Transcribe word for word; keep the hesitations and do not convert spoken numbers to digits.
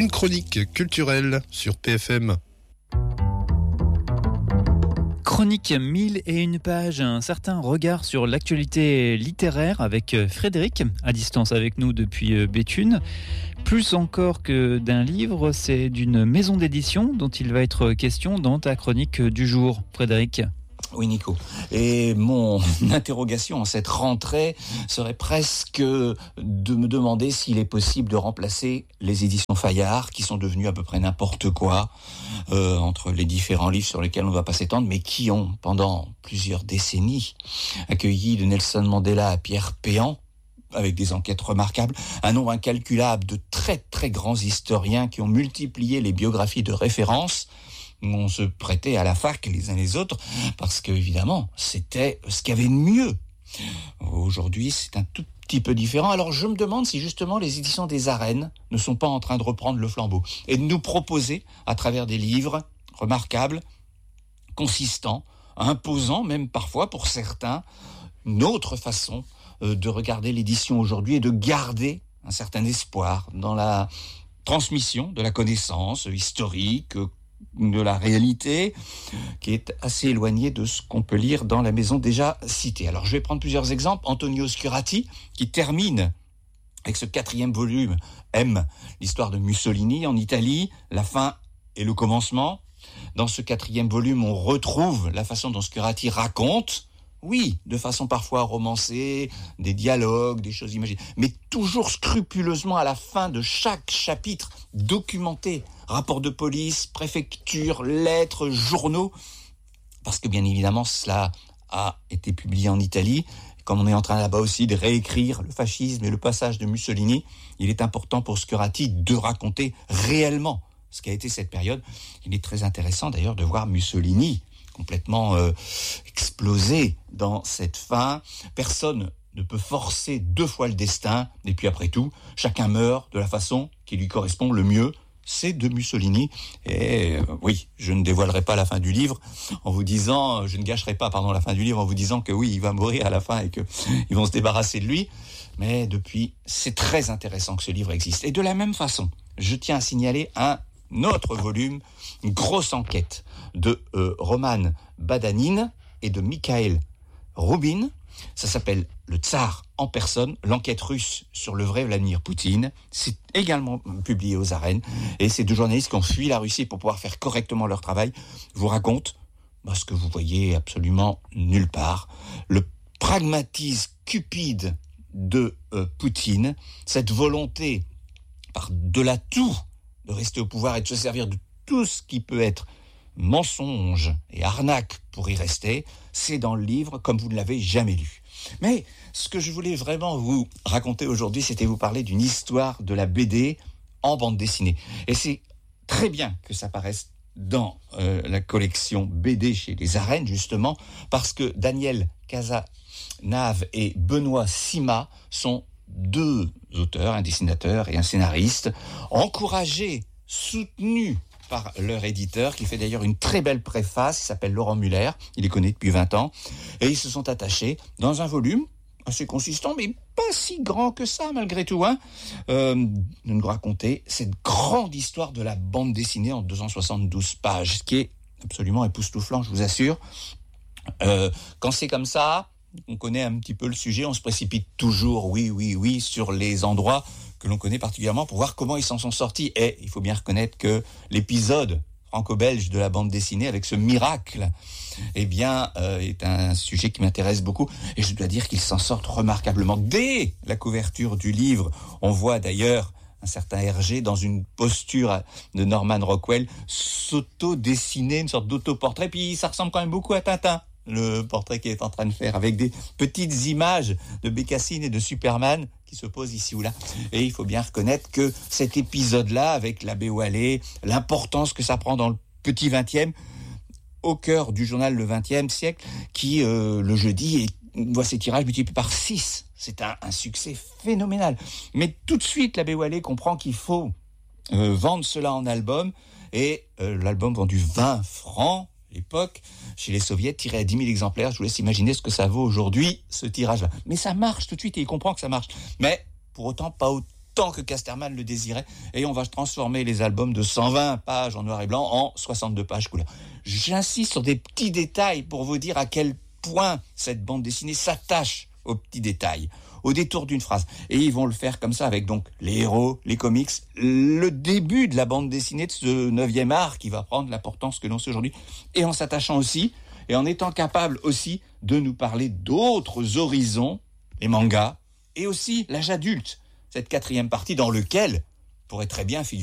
une chronique culturelle sur P F M. Chronique mille et une pages, un certain regard sur l'actualité littéraire avec Frédéric, à distance avec nous depuis Béthune. Plus encore que d'un livre, c'est d'une maison d'édition dont il va être question dans ta chronique du jour, Frédéric. Oui, Nico. Et mon interrogation en cette rentrée serait presque de me demander s'il est possible de remplacer les éditions Fayard, qui sont devenues à peu près n'importe quoi, euh, entre les différents livres sur lesquels on ne va pas s'étendre, mais qui ont, pendant plusieurs décennies, accueilli de Nelson Mandela à Pierre Péan, avec des enquêtes remarquables, un nombre incalculable de très très grands historiens qui ont multiplié les biographies de référence. On se prêtait à la fac les uns les autres parce que évidemment c'était ce qu'il y avait de mieux. Aujourd'hui c'est un tout petit peu différent. Alors je me demande si justement les éditions des Arènes ne sont pas en train de reprendre le flambeau et de nous proposer à travers des livres remarquables, consistants, imposants même parfois pour certains, une autre façon de regarder l'édition aujourd'hui et de garder un certain espoir dans la transmission de la connaissance historique, de la réalité, qui est assez éloignée de ce qu'on peut lire dans la maison déjà citée. Alors je vais prendre plusieurs exemples. Antonio Scurati, qui termine avec ce quatrième volume, M, l'histoire de Mussolini en Italie, la fin et le commencement. Dans ce quatrième volume, on retrouve la façon dont Scurati raconte, oui, de façon parfois romancée, des dialogues, des choses imaginaires, mais toujours scrupuleusement à la fin de chaque chapitre documenté. Rapports de police, préfecture, lettres, journaux, parce que bien évidemment cela a été publié en Italie. Comme on est en train là-bas aussi de réécrire le fascisme et le passage de Mussolini, il est important pour Scurati de raconter réellement ce qu'a été cette période. Il est très intéressant d'ailleurs de voir Mussolini complètement euh, explosé dans cette fin. Personne ne peut forcer deux fois le destin, et puis après tout, chacun meurt de la façon qui lui correspond le mieux. C'est de Mussolini. Et euh, oui, je ne dévoilerai pas la fin du livre en vous disant, je ne gâcherai pas, pardon, la fin du livre en vous disant que oui, il va mourir à la fin et que ils vont se débarrasser de lui. Mais depuis, c'est très intéressant que ce livre existe. Et de la même façon, je tiens à signaler un autre volume, une grosse enquête de euh, Roman Badanin et de Mikhail Rubin. Ça s'appelle Le Tsar en personne, l'enquête russe sur le vrai Vladimir Poutine. C'est également publié aux Arènes. Et ces deux journalistes qui ont fui la Russie pour pouvoir faire correctement leur travail vous racontent bah, ce que vous voyez absolument nulle part. Le pragmatisme cupide de euh, Poutine, cette volonté par-delà tout de rester au pouvoir et de se servir de tout ce qui peut être mensonge et arnaque pour y rester, c'est dans le livre comme vous ne l'avez jamais lu. Mais ce que je voulais vraiment vous raconter aujourd'hui, c'était vous parler d'une histoire de la B D en bande dessinée. Et c'est très bien que ça paraisse dans euh, la collection B D chez les Arènes, justement, parce que Daniel Cazenave et Benoît Sima sont deux auteurs, un dessinateur et un scénariste, encouragés, soutenus par leur éditeur, qui fait d'ailleurs une très belle préface, il s'appelle Laurent Muller, il les connaît depuis vingt ans, et ils se sont attachés dans un volume assez consistant, mais pas si grand que ça malgré tout, hein, euh, de nous raconter cette grande histoire de la bande dessinée en deux cent soixante-douze pages, ce qui est absolument époustouflant, je vous assure. Euh, quand c'est comme ça, on connaît un petit peu le sujet, on se précipite toujours, oui, oui, oui, sur les endroits que l'on connaît particulièrement pour voir comment ils s'en sont sortis. Et il faut bien reconnaître que l'épisode franco-belge de la bande dessinée avec ce miracle, eh bien, euh, est un sujet qui m'intéresse beaucoup. Et je dois dire qu'ils s'en sortent remarquablement. Dès la couverture du livre, on voit d'ailleurs un certain Hergé dans une posture de Norman Rockwell s'auto-dessiner, une sorte d'autoportrait. Puis ça ressemble quand même beaucoup à Tintin, le portrait qu'il est en train de faire, avec des petites images de Bécassine et de Superman qui se posent ici ou là. Et il faut bien reconnaître que cet épisode-là, avec l'abbé Wallet, l'importance que ça prend dans le petit vingtième, au cœur du journal Le vingtième siècle, qui, euh, le jeudi, voit ses tirages multipliés par six. C'est un, un succès phénoménal. Mais tout de suite, l'abbé Wallet comprend qu'il faut euh, vendre cela en album, et euh, l'album vendu vingt francs, l'époque, chez les soviets, tiré à dix mille exemplaires. Je vous laisse imaginer ce que ça vaut aujourd'hui, ce tirage-là. Mais ça marche tout de suite et il comprend que ça marche. Mais pour autant, pas autant que Casterman le désirait, et on va transformer les albums de cent vingt pages en noir et blanc en soixante-deux pages couleur. J'insiste sur des petits détails pour vous dire à quel point cette bande dessinée s'attache aux petits détails, au détour d'une phrase. Et ils vont le faire comme ça avec donc les héros, les comics, le début de la bande dessinée de ce neuvième art qui va prendre l'importance que l'on sait aujourd'hui, et en s'attachant aussi, et en étant capable aussi de nous parler d'autres horizons, les mangas, et aussi l'âge adulte, cette quatrième partie dans lequel pourrait très bien figurer